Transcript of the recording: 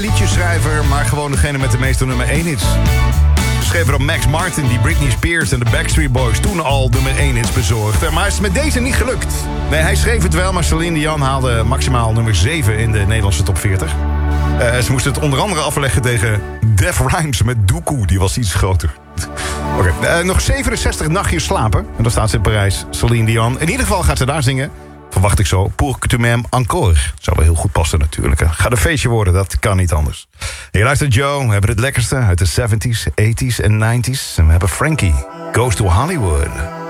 liedjeschrijver, maar gewoon degene met de meeste nummer 1 hits. Geschreven door Max Martin, die Britney Spears en de Backstreet Boys toen al nummer 1 hits bezorgde. Maar het is met deze niet gelukt. Nee, hij schreef het wel, maar Celine Dion haalde maximaal nummer 7 in de Nederlandse top 40. Ze moesten het onder andere afleggen tegen Def Rhymes met Doekoe, die was iets groter. Oké, nog 67 nachtjes slapen. En dan staat ze in Parijs, Celine Dion. In ieder geval gaat ze daar zingen. Verwacht ik zo. Pour que tu m'aimes encore. Zou wel heel goed passen natuurlijk. Gaat een feestje worden, dat kan niet anders. Je luistert Joe, we hebben het lekkerste uit de 70s, 80s en 90s. En we hebben Frankie, Goes to Hollywood.